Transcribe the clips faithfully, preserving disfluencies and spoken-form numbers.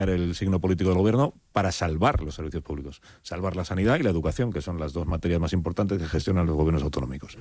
el signo político del gobierno para salvar los servicios públicos, salvar la sanidad y la educación, que son las dos materias más importantes que gestionan los gobiernos autonómicos.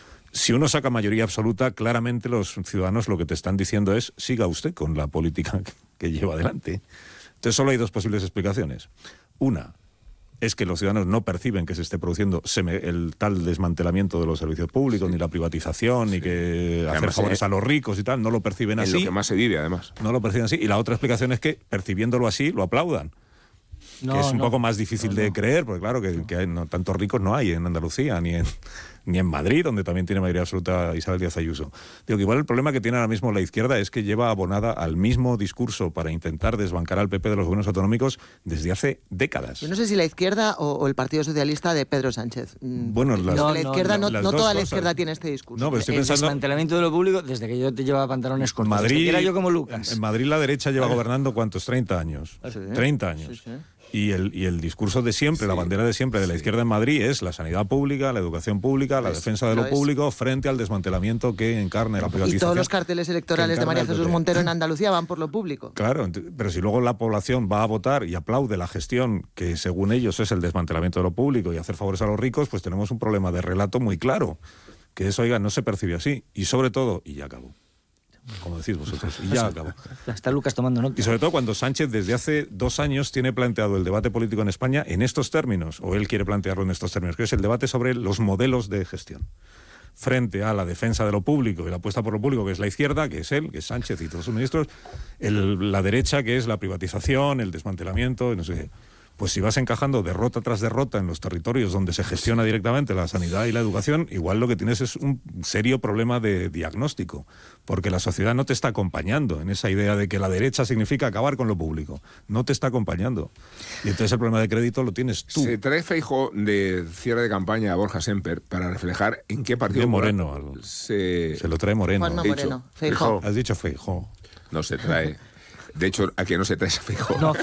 Si uno saca mayoría absoluta, claramente los ciudadanos lo que te están diciendo es siga usted con la política que lleva adelante. Entonces solo hay dos posibles explicaciones. Una es que los ciudadanos no perciben que se esté produciendo el tal desmantelamiento de los servicios públicos, sí. ni la privatización, sí. ni que hacer además, favores eh, a los ricos y tal, no lo perciben así. Es lo que más se vive, además. No lo perciben así. Y la otra explicación es que, percibiéndolo así, lo aplaudan. No, que es un no, poco más difícil no, de no. creer, porque claro, que, no. que hay, no, tantos ricos no hay en Andalucía, ni en, ni en Madrid, donde también tiene mayoría absoluta Isabel Díaz Ayuso. Digo que igual el problema que tiene ahora mismo la izquierda es que lleva abonada al mismo discurso para intentar desbancar al P P de los gobiernos autonómicos desde hace décadas. Yo no sé si la izquierda o, o el Partido Socialista de Pedro Sánchez. Bueno, las, no, la izquierda, no, no, no toda cosas. la izquierda tiene este discurso. No, pero estoy el pensando... desmantelamiento de lo público, desde que yo te llevaba pantalones cortos, Madrid, desde que era yo como Lucas. En Madrid la derecha lleva gobernando, ¿cuántos? treinta años. Sí. treinta años. Sí, sí. Y el, y el discurso de siempre, sí, la bandera de siempre de la izquierda en Madrid es la sanidad pública, la educación pública, la es, defensa de lo, lo público frente al desmantelamiento que encarna la privatización. Y todos los carteles electorales de María Jesús Montero en Andalucía van por lo público. Claro, pero si luego la población va a votar y aplaude la gestión que según ellos es el desmantelamiento de lo público y hacer favores a los ricos, pues tenemos un problema de relato muy claro, que eso, oiga, no se percibe así. Y sobre todo, y ya acabó, como decís vosotros, y ya acabó. Está Lucas tomando nota. Y sobre todo cuando Sánchez desde hace dos años tiene planteado el debate político en España en estos términos, o él quiere plantearlo en estos términos, que es el debate sobre los modelos de gestión. Frente a la defensa de lo público y la apuesta por lo público, que es la izquierda, que es él, que es Sánchez y todos sus ministros, el, la derecha, que es la privatización, el desmantelamiento, no sé qué. Pues si vas encajando derrota tras derrota en los territorios donde se gestiona directamente la sanidad y la educación, igual lo que tienes es un serio problema de diagnóstico, porque la sociedad no te está acompañando en esa idea de que la derecha significa acabar con lo público. No te está acompañando. Y entonces el problema de crédito lo tienes tú. Se trae Feijóo de cierre de campaña a Borja Semper para reflejar en qué partido... De Moreno. Al, se... se lo trae Moreno. Juanma Moreno. Feijóo. Has dicho Feijóo. No se trae... De hecho, ¿a quién no se trae esa Feijóo? No,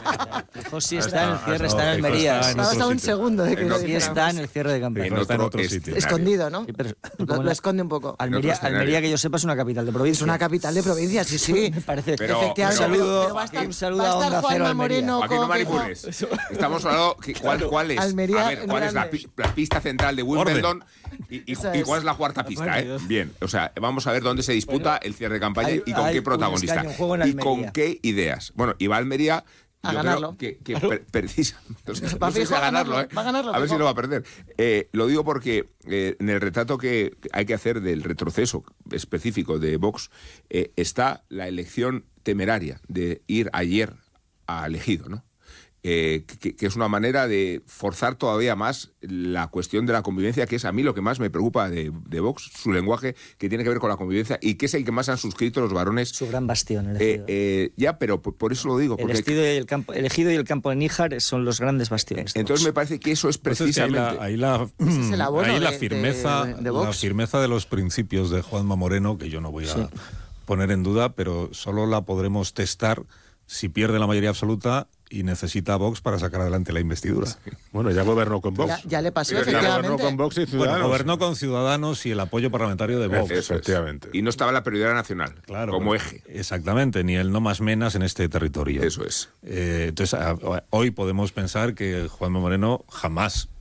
Feijóo sí está en el cierre, está en Almería. Estabas a un segundo de que no, sí está en el cierre de campaña. En otro, está en otro sitio. Escondido, ¿no? Sí, pero, lo, lo esconde un poco. Almería, Almería, que yo sepa, es una capital de provincia. Es una capital de provincia, sí, sí. Me parece. Pero, efectivamente. Un saludo, pero va a estar, un saludo va a a estar Onda Cero Juanma Almería. Moreno. Aquí no manipules. Estamos hablando, ¿cuál, cuál es? Almería, a ver, ¿cuál es la, la pista central de Wimbledon? Y, y, y cuál es la cuarta pista, ¿eh? Bien, o sea, vamos a ver dónde se disputa el cierre de campaña hay, y con qué protagonista. Y con qué ideas. Bueno, y va a Almería... A yo ganarlo. creo que, que per, precisa, no sé, va no sé si a ganarlo, ganarlo, ¿eh? va a, ganarlo, a ver si lo va a perder. Eh, lo digo porque eh, en el retrato que hay que hacer del retroceso específico de Vox eh, está la elección temeraria de ir ayer a elegido, ¿no? Eh, que, que es una manera de forzar todavía más la cuestión de la convivencia, que es a mí lo que más me preocupa de, de Vox, su lenguaje que tiene que ver con la convivencia y que es el que más han suscrito los varones. Su gran bastión, Eh, elegido. eh, ya, pero por, por eso lo digo. El porque elegido, y el campo, elegido y el campo de Níjar son los grandes bastiones. Entonces me parece que eso es precisamente... Entonces, ahí la, ahí la, ahí la de, firmeza de, de, de la firmeza de los principios de Juanma Moreno, que yo no voy a sí. poner en duda, pero solo la podremos testar si pierde la mayoría absoluta y necesita a Vox para sacar adelante la investidura. Bueno, ya gobernó con Vox. Ya, ya le pasó, ya efectivamente. gobernó con Vox y Ciudadanos. Bueno, gobernó con Ciudadanos y el apoyo parlamentario de Vox. Eso efectivamente. Es. Y no estaba la prioridad nacional, claro, como eje. Exactamente, ni el no más menas en este territorio. Eso es. Eh, entonces, a, a, hoy podemos pensar que Juanma Moreno jamás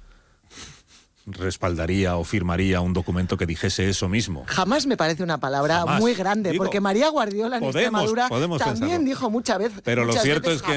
respaldaría o firmaría un documento que dijese eso mismo. Jamás me parece una palabra jamás. muy grande, Digo, porque María Guardiola en podemos, Extremadura podemos también pensarlo. dijo muchas veces. Pero muchas lo cierto veces es que